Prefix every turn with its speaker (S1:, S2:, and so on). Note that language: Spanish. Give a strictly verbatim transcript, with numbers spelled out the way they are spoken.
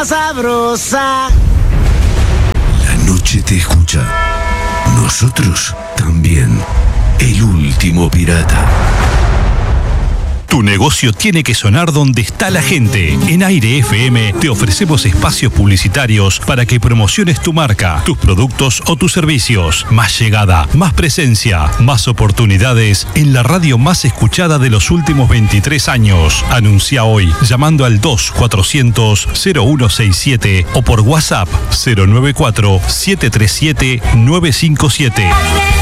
S1: más sabrosa.
S2: La noche te escucha. Nosotros también. El último pirata.
S3: Tu negocio tiene que sonar donde está la gente. En Aire F M te ofrecemos espacios publicitarios para que promociones tu marca, tus productos o tus servicios. Más llegada, más presencia, más oportunidades en la radio más escuchada de los últimos veintitrés años. Anuncia hoy llamando al dos cuatrocientos cero uno sesenta y siete o por WhatsApp cero nueve cuatro siete tres siete nueve cinco siete.